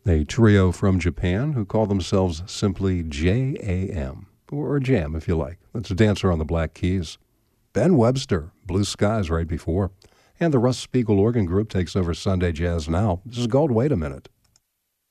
a trio from Japan who call themselves simply JAM, or Jam if you like. That's a Dancer on the Black Keys. Ben Webster, Blue Skies right before. And the Russ Spiegel Organ Group takes over Sunday Jazz Now. This is called Wait a Minute.